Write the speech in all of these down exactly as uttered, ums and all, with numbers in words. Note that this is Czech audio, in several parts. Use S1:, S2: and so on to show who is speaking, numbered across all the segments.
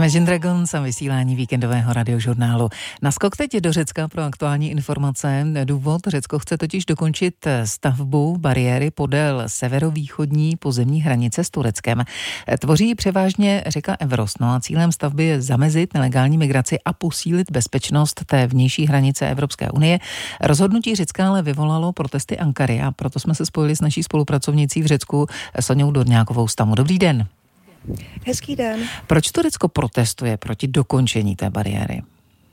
S1: Imagine Dragons a vysílání víkendového radiožurnálu. Naskok teď do Řecka pro aktuální informace. Důvod: Řecko chce totiž dokončit stavbu bariéry podél severovýchodní pozemní hranice s Tureckem. Tvoří převážně řeka Evros. No a cílem stavby je zamezit nelegální migraci a posílit bezpečnost té vnější hranice Evropské unie. Rozhodnutí Řecka ale vyvolalo protesty Ankary a proto jsme se spojili s naší spolupracovnicí v Řecku Soňou Dorňákovou z TAMu. Dobrý den.
S2: Hezký den.
S1: Proč Turecko protestuje proti dokončení té bariéry?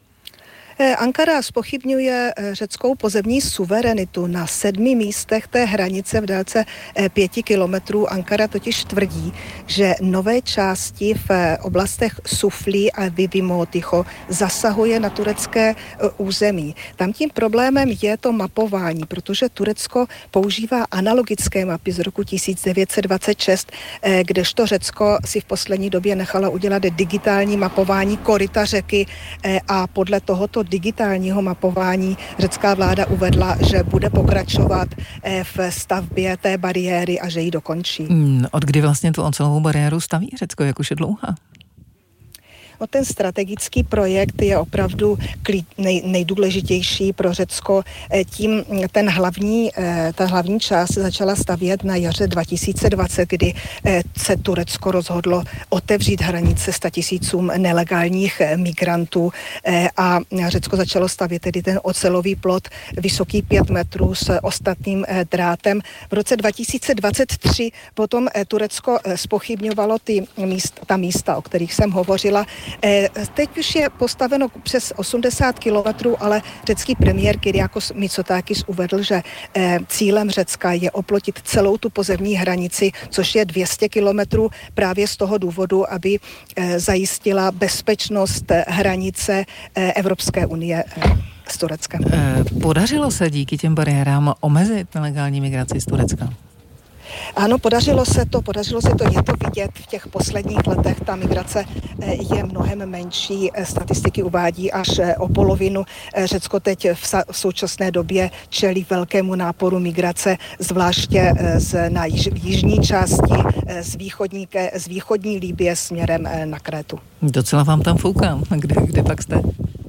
S2: Ankara zpochybňuje řeckou pozemní suverenitu na sedmi místech té hranice v délce pěti kilometrů. Ankara totiž tvrdí, že nové části v oblastech Suflí a Vivimoticho zasahuje na turecké území. Tam tím problémem je to mapování, protože Turecko používá analogické mapy z roku tisíc devět set dvacet šest, kdežto Řecko si v poslední době nechala udělat digitální mapování koryta řeky a podle tohoto digitálního mapování řecká vláda uvedla, že bude pokračovat v stavbě té bariéry a že ji dokončí.
S1: Hmm, od kdy vlastně tu ocelovou bariéru staví Řecko, jak už je dlouhá?
S2: No, ten strategický projekt je opravdu nej, nejdůležitější pro Řecko. Tím ten hlavní, ta hlavní část se začala stavět na jaře dva tisíce dvacet, kdy se Turecko rozhodlo otevřít hranice sta tisícům nelegálních migrantů a Řecko začalo stavět tedy ten ocelový plot vysoký pět metrů s ostatním drátem. V roce dva tisíce dvacet tři potom Turecko zpochybňovalo ty místa, ta místa, o kterých jsem hovořila. Teď už je postaveno přes osmdesát kilometrů, ale řecký premiér Kyriakos Mitsotakis uvedl, že cílem Řecka je oplotit celou tu pozemní hranici, což je dvě stě kilometrů, právě z toho důvodu, aby zajistila bezpečnost hranice Evropské unie s Tureckem.
S1: Podařilo se díky těm bariérám omezit nelegální migraci z Turecka?
S2: Ano, podařilo se to, podařilo se to, je to vidět v těch posledních letech, ta migrace je mnohem menší, statistiky uvádí až o polovinu. Řecko teď v současné době čelí velkému náporu migrace, zvláště z, na již, jižní části z východní, z východní Libye směrem na Krétu.
S1: Docela vám tam fouká, kde, kde pak jste?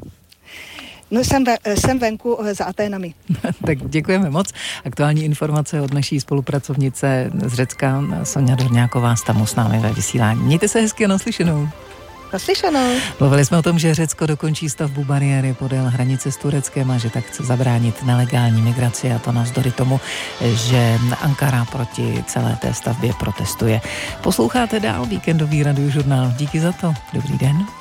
S2: No jsem, ve, jsem venku za Aténami.
S1: Tak děkujeme moc. Aktuální informace od naší spolupracovnice z Řecka, Soňa Dorňáková z TAMu s námi ve vysílání. Mějte se hezky a naslyšenou.
S2: Naslyšenou.
S1: Mluvili jsme o tom, že Řecko dokončí stavbu bariéry podél hranice s Tureckem a že tak chce zabránit nelegální migraci, a to navzdory tomu, že Ankara proti celé té stavbě protestuje. Posloucháte dál víkendový radiožurnál. Díky za to. Dobrý den.